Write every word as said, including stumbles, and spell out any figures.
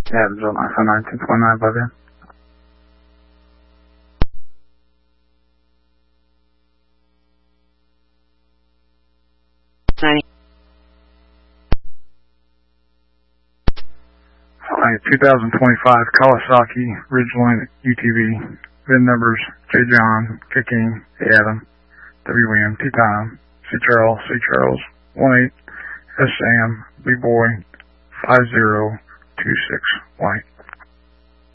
Yeah, July nineteen twenty-nine by then. ninety. Alright, two thousand twenty-five Kawasaki Ridgeline U T V. V I N numbers J. John, K. King, A. Adam, W. William, T. Tom, C. Charles, C. Charles, one eight, S. Sam, B. Boy, five zero two six, White.